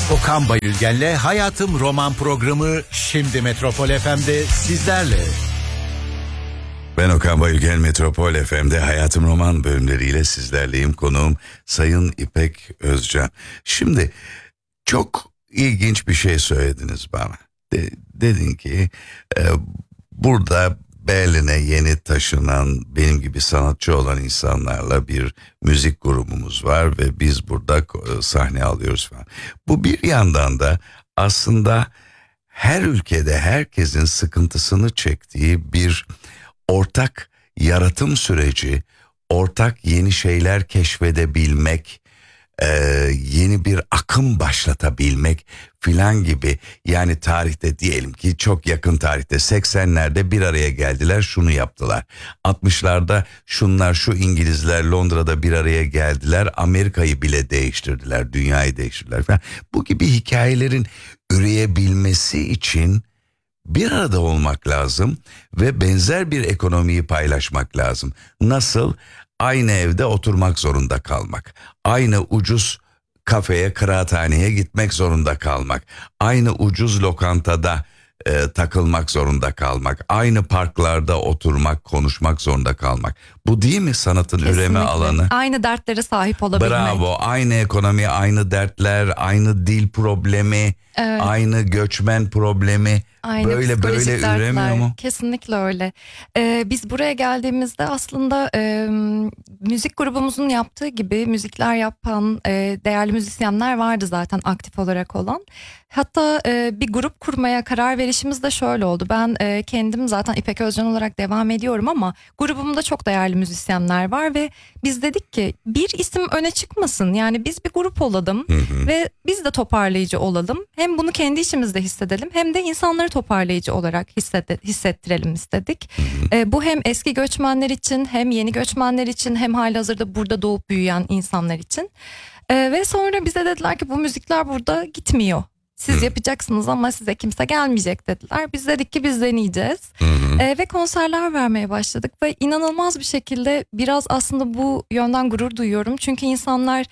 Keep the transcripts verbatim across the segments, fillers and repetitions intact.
Okan Bayülgen'le Hayatım Roman programı şimdi Metropol F M'de sizlerle. Ben Okan Bayülgen, Metropol F M'de Hayatım Roman bölümleriyle sizlerleyim. Konuğum Sayın İpek Özcan. Şimdi çok ilginç bir şey söylediniz bana. De, dedin ki e, burada Berlin'e yeni taşınan benim gibi sanatçı olan insanlarla bir müzik grubumuz var ve biz burada sahne alıyoruz falan. Bu bir yandan da aslında her ülkede herkesin sıkıntısını çektiği bir ortak yaratım süreci, ortak yeni şeyler keşfedebilmek, e, yeni bir akım başlatabilmek filan gibi. Yani tarihte diyelim ki çok yakın tarihte seksenlerde bir araya geldiler, şunu yaptılar. altmışlarda şunlar, şu İngilizler Londra'da bir araya geldiler, Amerika'yı bile değiştirdiler, dünyayı değiştirdiler falan. Bu gibi hikayelerin üreyebilmesi için bir arada olmak lazım ve benzer bir ekonomiyi paylaşmak lazım. Nasıl? Aynı evde oturmak zorunda kalmak, aynı ucuz kafeye, kıraathaneye gitmek zorunda kalmak, aynı ucuz lokantada e, takılmak zorunda kalmak, aynı parklarda oturmak, konuşmak zorunda kalmak. Bu değil mi sanatın Kesinlikle. üreme alanı? Aynı dertlere sahip olabilmek. Bravo, aynı ekonomi, aynı dertler, aynı dil problemi, evet. Aynı göçmen problemi. Aynı böyle böyle dertler. üremiyor mu? Kesinlikle öyle. Ee, biz buraya geldiğimizde aslında e, müzik grubumuzun yaptığı gibi müzikler yapan e, değerli müzisyenler vardı zaten aktif olarak olan. Hatta e, bir grup kurmaya karar verişimiz de şöyle oldu. Ben e, kendim zaten İpek Özcan olarak devam ediyorum ama grubumda çok değerli müzisyenler var ve biz dedik ki bir isim öne çıkmasın. Yani biz bir grup olalım hı hı. ve biz de toparlayıcı olalım. Hem bunu kendi işimizde hissedelim hem de insanları toparlayıcı olarak hisset, hissettirelim istedik. Hı hı. E, bu hem eski göçmenler için hem yeni göçmenler için hem halihazırda burada doğup büyüyen insanlar için. E, ve sonra bize dediler ki bu müzikler burada gitmiyor. Siz Hı. yapacaksınız ama size kimse gelmeyecek dediler. Biz dedik ki biz deneyeceğiz. Ee, ve konserler vermeye başladık. Ve inanılmaz bir şekilde biraz aslında bu yönden gurur duyuyorum. Çünkü insanlar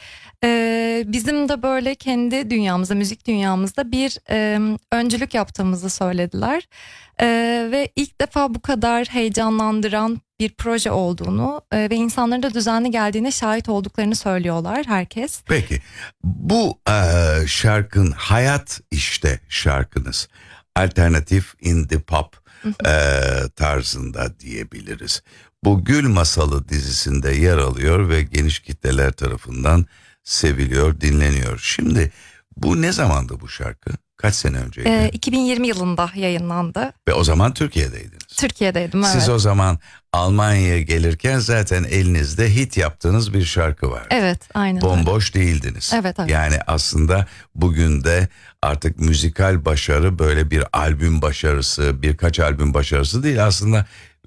e, bizim de böyle kendi dünyamızda, müzik dünyamızda bir e, öncülük yaptığımızı söylediler. E, ve ilk defa bu kadar heyecanlandıran bir proje olduğunu e, ve insanların da düzenli geldiğine şahit olduklarını söylüyorlar herkes. Peki bu e, şarkın Hayat işte şarkınız alternatif indie pop e, tarzında diyebiliriz. Bu Gül Masalı dizisinde yer alıyor ve geniş kitleler tarafından seviliyor, dinleniyor. Şimdi bu ne zamandı bu şarkı? Kaç sene önceydi? E, iki bin yirmi yılında yayınlandı. Ve o zaman Türkiye'deydiniz. Türkiye'deydim, evet. Siz o zaman Almanya'ya gelirken zaten elinizde hit yaptığınız bir şarkı vardı. Evet, aynen. Bomboş değildiniz. Evet, evet. Yani aslında bugün de artık müzikal başarı böyle bir albüm başarısı, birkaç albüm başarısı değil. Aslında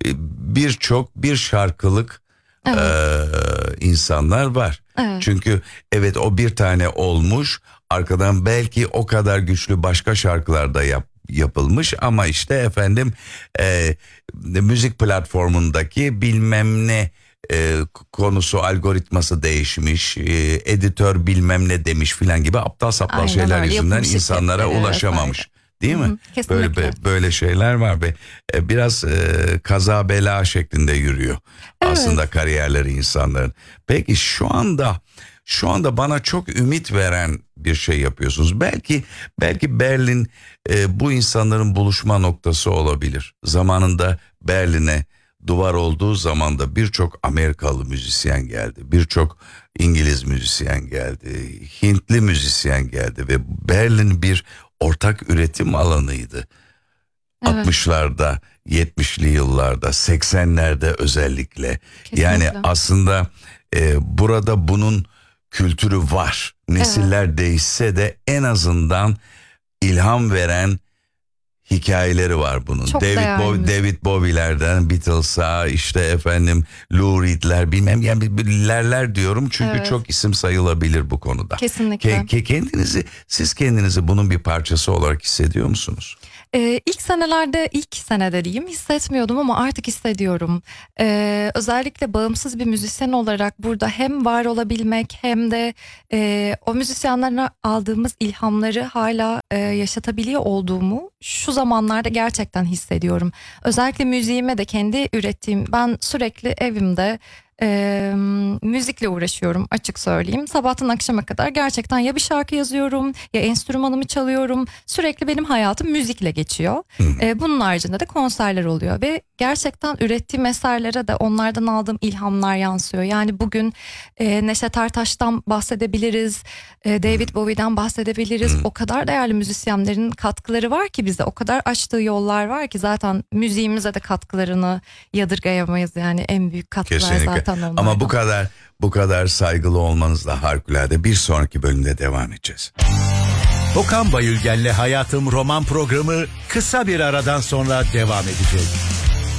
birçok bir şarkılık evet. e, insanlar var. Evet. Çünkü evet o bir tane olmuş, arkadan belki o kadar güçlü başka şarkılar da yap. yapılmış ama işte efendim e, müzik platformundaki bilmem ne e, konusu algoritması değişmiş, e, editör bilmem ne demiş filan gibi aptal saptal Aynen şeyler öyle. yüzünden Yapım insanlara ulaşamamış. Evet, değil mi? Hı, böyle böyle şeyler var ve e, biraz e, kaza bela şeklinde yürüyor evet. aslında kariyerleri insanların. Peki şu anda Şu anda bana çok ümit veren bir şey yapıyorsunuz. Belki belki Berlin e, bu insanların buluşma noktası olabilir. Zamanında Berlin'e duvar olduğu zaman da birçok Amerikalı müzisyen geldi. Birçok İngiliz müzisyen geldi. Hintli müzisyen geldi ve Berlin bir ortak üretim alanıydı. Evet. altmışlarda, yetmişli yıllarda, seksenlerde özellikle. Kesinlikle. Yani aslında e, burada bunun kültürü var. Nesiller evet. değişse de en azından ilham veren hikayeleri var bunun. Çok David Bowie, David Bowie'lerden Beatles'a işte efendim Lou Reed'ler bilmem yani lerler diyorum çünkü evet. çok isim sayılabilir bu konuda. Kesinlikle. Ke- kendinizi siz kendinizi bunun bir parçası olarak hissediyor musunuz? Ee, ilk senelerde, ilk senede diyeyim, hissetmiyordum ama artık hissediyorum. Ee, özellikle bağımsız bir müzisyen olarak burada hem var olabilmek hem de e, o müzisyenlerden aldığımız ilhamları hala e, yaşatabiliyor olduğumu şu zamanlarda gerçekten hissediyorum. Özellikle müziğime de kendi ürettiğim, ben sürekli evimde e, müzikle uğraşıyorum, açık söyleyeyim. Sabahtan akşama kadar gerçekten ya bir şarkı yazıyorum ya enstrümanımı çalıyorum. Sürekli benim hayatım müzikle geçiyor. E, bunun haricinde de konserler oluyor ve gerçekten ürettiğim eserlere de onlardan aldığım ilhamlar yansıyor. Yani bugün e, Neşet Ertaş'tan bahsedebiliriz, e, David Bowie'den bahsedebiliriz. O kadar değerli müzisyenlerin katkıları var ki bize, o kadar açtığı yollar var ki zaten müziğimize de katkılarını yadırgayamayız. Yani en büyük katkılar Kesinlikle. zaten onlar. Ama bu kadar bu kadar saygılı olmanız da harikulade. Bir sonraki bölümde devam edeceğiz. Okan Bayülgen'le Hayatım roman programı kısa bir aradan sonra devam edecek.